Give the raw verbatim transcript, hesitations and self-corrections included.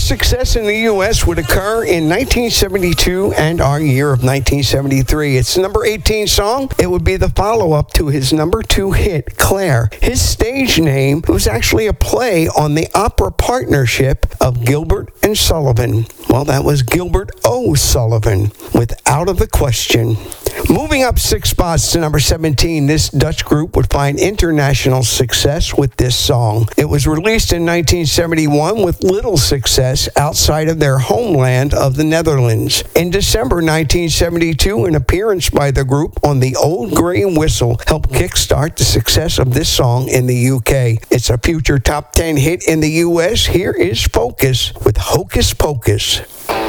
biggest success in the U S would occur in nineteen seventy-two and our year of nineteen seventy-three. It's the number eighteen song. It would be the follow-up to his number two hit, Claire. His stage name was actually a play on the opera partnership of Gilbert and Sullivan. Well, that was Gilbert O'Sullivan with Out of the Question. Moving up six spots to number seventeen, this Dutch group would find international success with this song. It was released in nineteen seventy-one with little success outside of their homeland of the Netherlands. In December nineteen seventy-two, an appearance by the group on The Old Grey Whistle helped kickstart the success of this song in the U K. It's a future top ten hit in the U S. Here is Focus with Hocus Pocus.